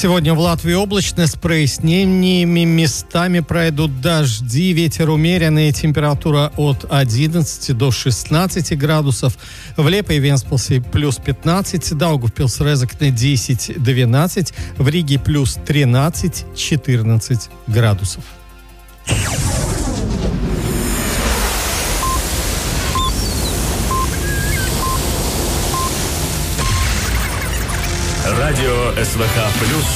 Сегодня в Латвии облачно с прояснениями, местами пройдут дожди, ветер умеренный, температура от 11 до 16 градусов. В Лепе и Венспилсе плюс 15, Даугавпилс, Резекне 10-12, в Риге плюс 13-14 градусов. Радио СВХ+.